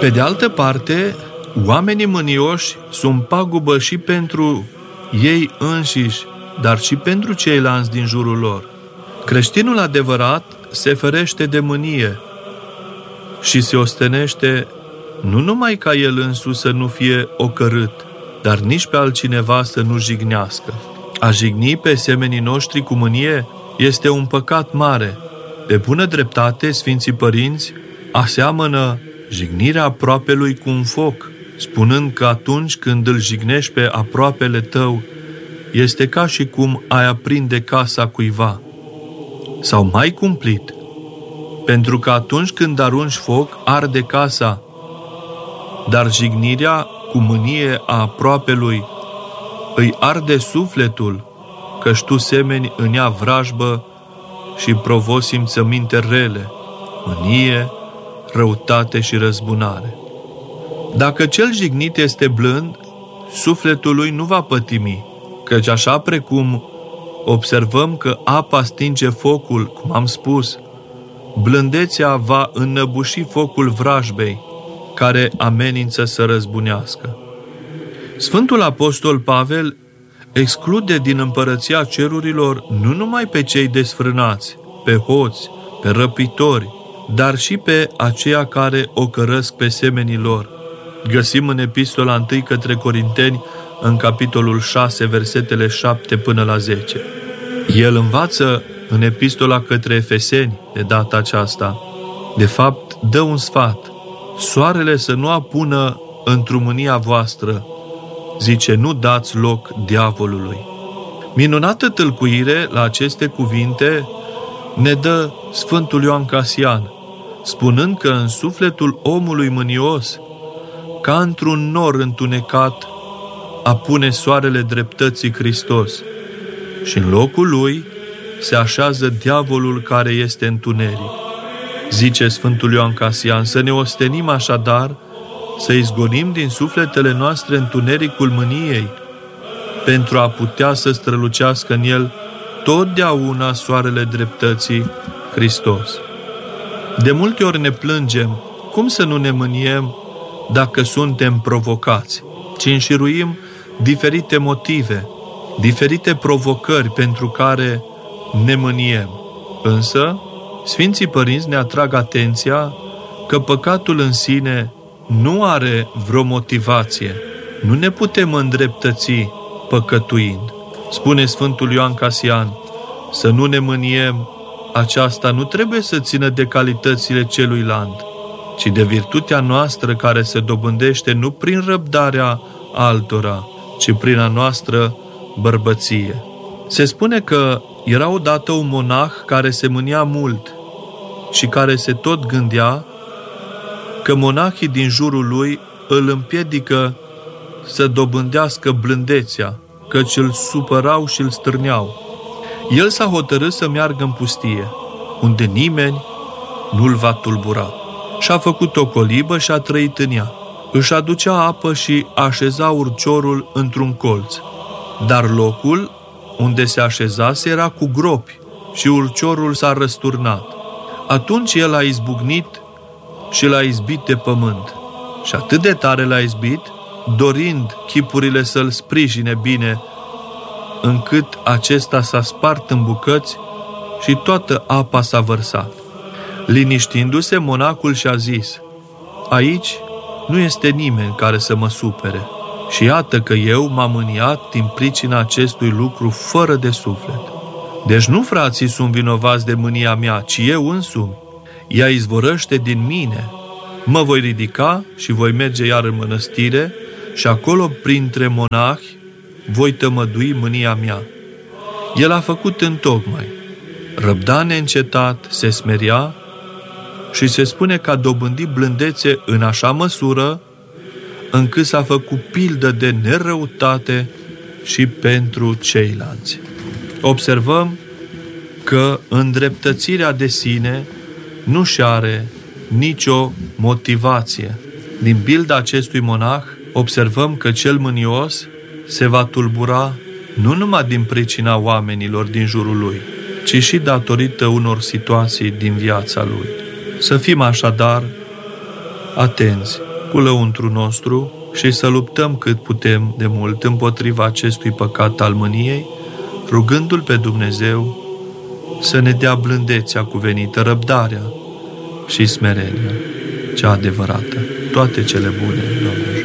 Pe de altă parte, oamenii mânioși sunt pagubă și pentru ei înșiși, dar și pentru ceilalți din jurul lor. Creștinul adevărat se ferește de mânie și se ostenește nu numai ca el însuși să nu fie ocărât, dar nici pe altcineva să nu jignească. A jigni pe semenii noștri cu mânie este un păcat mare. Pe bună dreptate, Sfinții Părinți aseamănă jignirea aproapelui cu un foc, spunând că atunci când îl jignești pe aproapele tău, este ca și cum ai aprinde casa cuiva. Sau mai cumplit, pentru că atunci când arunci foc, arde casa, dar jignirea cu mânie a aproapelui îi arde sufletul, căci tu semeni în ea vrajbă și provoci simțăminte rele, mânie, răutate și răzbunare. Dacă cel jignit este blând, sufletul lui nu va pătimi, căci așa precum observăm că apa stinge focul, cum am spus, blândețea va înnăbuși focul vrajbei, care amenință să răzbunească. Sfântul Apostol Pavel exclude din împărăția cerurilor nu numai pe cei desfrânați, pe hoți, pe răpitori, dar și pe aceia care ocărăsc pe semenii lor. Găsim în Epistola 1 către Corinteni, în capitolul 6, versetele 7 până la 10. El învață în Epistola către Efeseni, de data aceasta, de fapt, dă un sfat: soarele să nu apună într-o mânia voastră, zice, nu dați loc diavolului. Minunată tâlcuire la aceste cuvinte ne dă Sfântul Ioan Casian, spunând că în sufletul omului mânios, ca într-un nor întunecat, apune soarele dreptății Hristos și în locul lui se așează diavolul care este întuneric. Zice Sfântul Ioan Casian, să ne ostenim așadar, să izgonim din sufletele noastre întunericul mâniei, pentru a putea să strălucească în el totdeauna soarele dreptății Hristos. De multe ori ne plângem, cum să nu ne mâniem dacă suntem provocați, ci înșiruim diferite motive, diferite provocări pentru care ne mâniem. Însă, Sfinții Părinți ne atrag atenția că păcatul în sine nu are vreo motivație. Nu ne putem îndreptăți păcătuind. Spune Sfântul Ioan Casian, să nu ne mâniem, aceasta nu trebuie să țină de calitățile celuilalt, ci de virtutea noastră care se dobândește nu prin răbdarea altora, ci prin a noastră bărbăție. Se spune că era odată un monah care se mânia mult și care se tot gândea că monahii din jurul lui îl împiedică să dobândească blândețea, căci îl supărau și îl stârneau. El s-a hotărât să meargă în pustie, unde nimeni nu-l va tulbura. Și-a făcut o colibă și a trăit în ea. Își aducea apă și așeza urciorul într-un colț, dar locul unde se așezase era cu gropi și urciorul s-a răsturnat. Atunci el a izbucnit și l-a izbit de pământ. Și atât de tare l-a izbit, dorind chipurile să-l sprijine bine, încât acesta s-a spart în bucăți și toată apa s-a vărsat. Liniștindu-se, monacul și-a zis, aici nu este nimeni care să mă supere. Și iată că eu m-am mâniat din pricina acestui lucru fără de suflet. Deci nu frații sunt vinovați de mânia mea, ci eu însumi. Ea izvorăște din mine. Mă voi ridica și voi merge iar în mănăstire și acolo, printre monahi, voi tămădui mânia mea. El a făcut întocmai. Răbda neîncetat, se smeria și se spune că a dobândit blândețe în așa măsură încât s-a făcut pildă de nerăutate și pentru ceilalți. Observăm că îndreptățirea de sine nu și are nicio motivație. Din pilda acestui monah, observăm că cel mânios se va tulbura nu numai din pricina oamenilor din jurul lui, ci și datorită unor situații din viața lui. Să fim așadar atenți cu lăuntru nostru și să luptăm cât putem de mult împotriva acestui păcat al mâniei, rugându-L pe Dumnezeu să ne dea blândețea cuvenită, răbdarea și smerenia cea adevărată. Toate cele bune, Doamne!